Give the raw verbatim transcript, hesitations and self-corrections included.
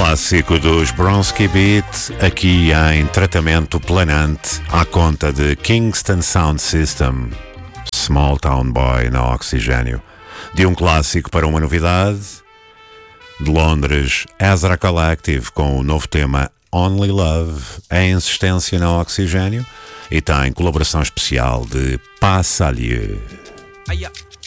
clássico dos Bronski Beat, aqui em tratamento planante, à conta de Kingston Sound System, Small Town Boy na Oxigênio. De um clássico para uma novidade, de Londres, Ezra Collective com o novo tema Only Love, em insistência na Oxigênio, e tem colaboração especial de Passalieu.